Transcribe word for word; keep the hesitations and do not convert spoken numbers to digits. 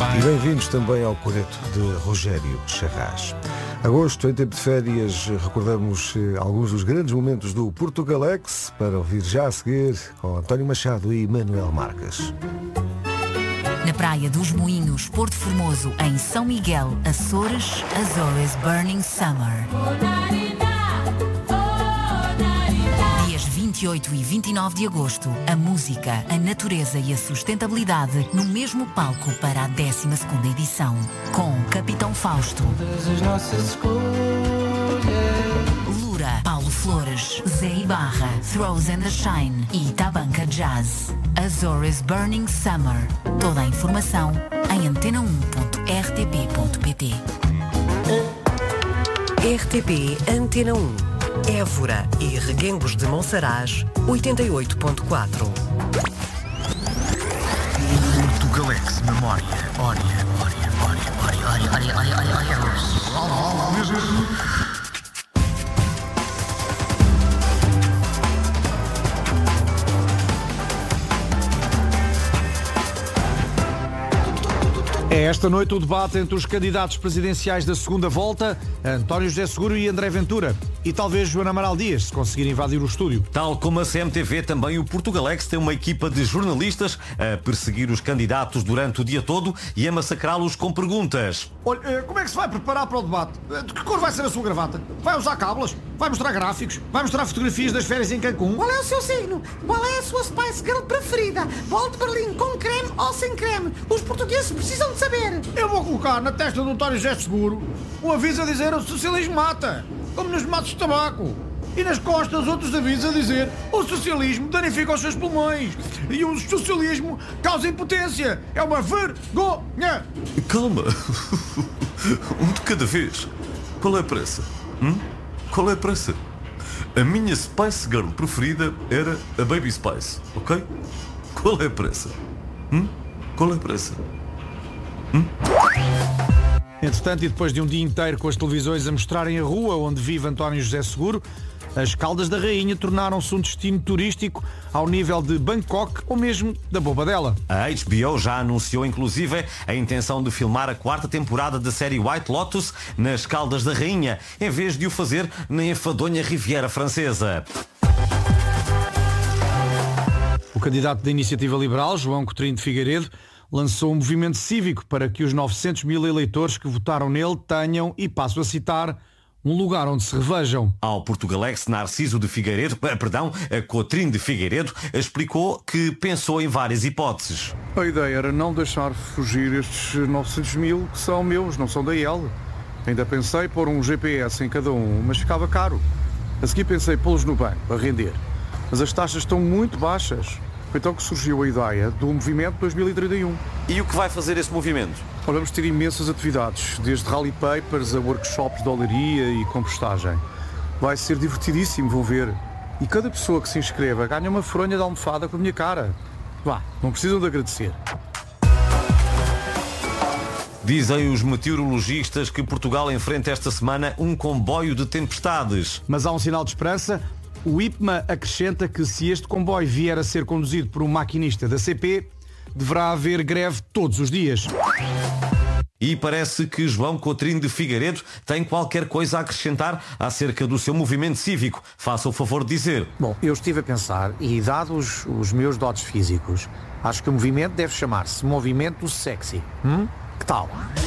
E bem-vindos também ao coreto de Rogério Charras. Agosto, em tempo de férias, recordamos eh, alguns dos grandes momentos do Portugalex, para ouvir já a seguir com António Machado e Manuel Marques. Na Praia dos Moinhos, Porto Formoso, em São Miguel, Açores, Azores Burning Summer. Dias vinte e oito e vinte e nove de agosto, a música, a natureza e a sustentabilidade no mesmo palco para a décima segunda edição, com Capitão Fausto, Lura, Paulo Flores, Zé Ibarra, Throws and the Shine e Tabanca Jazz. Azores Burning Summer. Toda a informação em antena um ponto r t p ponto p t. R T P Antena um. Évora e Reguengos de Monsaraz, oitenta e oito ponto quatro. Portugalex Memória. Ória, ória, ória, ória, ória, ória, ória, ória, ória. É esta noite o debate entre os candidatos presidenciais da segunda volta, António José Seguro e André Ventura. E talvez Joana Amaral Dias, se conseguir invadir o estúdio. Tal como a C M T V, também o Portugalex tem uma equipa de jornalistas a perseguir os candidatos durante o dia todo e a massacrá-los com perguntas. Olha, como é que se vai preparar para o debate? De que cor vai ser a sua gravata? Vai usar cábulas? Vai mostrar gráficos? Vai mostrar fotografias das férias em Cancún? Qual é o seu signo? Qual é a sua Spice Girl preferida? Bolo de Berlim com creme ou sem creme? Os portugueses precisam de saber. Eu vou colocar na testa do António José Seguro um aviso a dizer: o socialismo mata, como nos matos de tabaco. E nas costas outros avisos a dizer: o socialismo danifica os seus pulmões e o socialismo causa impotência. É uma vergonha. Calma. Um de cada vez. Qual é a pressa? Hum? Qual é a pressa? A minha Spice Girl preferida era a Baby Spice, ok? Qual é a pressa? Hum? Qual é a pressa? Hum? Entretanto, e depois de um dia inteiro com as televisões a mostrarem a rua onde vive António José Seguro, as Caldas da Rainha tornaram-se um destino turístico ao nível de Bangkok ou mesmo da Bobadela. A H B O já anunciou inclusive a intenção de filmar a quarta temporada da série White Lotus nas Caldas da Rainha, em vez de o fazer na enfadonha Riviera Francesa. O candidato da Iniciativa Liberal, João Coutinho de Figueiredo, lançou um movimento cívico para que os novecentos mil eleitores que votaram nele tenham, e passo a citar, um lugar onde se revejam. Ao Portugalex, Narciso de Figueiredo, perdão, Coutinho de Figueiredo, explicou que pensou em várias hipóteses. A ideia era não deixar fugir estes novecentos mil que são meus, não são da I L. Ainda pensei pôr um G P S em cada um, mas ficava caro. A seguir pensei pô-los no banco, a render. Mas as taxas estão muito baixas. Foi então que surgiu a ideia do Movimento dois mil e trinta e um. E o que vai fazer esse movimento? Olha, vamos ter imensas atividades, desde rally papers a workshops de olaria e compostagem. Vai ser divertidíssimo, vão ver. E cada pessoa que se inscreva ganha uma fronha de almofada com a minha cara. Vá, não precisam de agradecer. Dizem os meteorologistas que Portugal enfrenta esta semana um comboio de tempestades. Mas há um sinal de esperança. O I P M A acrescenta que se este comboio vier a ser conduzido por um maquinista da C P, deverá haver greve todos os dias. E parece que João Coutinho de Figueiredo tem qualquer coisa a acrescentar acerca do seu movimento cívico. Faça o favor de dizer. Bom, eu estive a pensar e, dados os meus dotes físicos, acho que o movimento deve chamar-se Movimento Sexy. Hum? Que tal?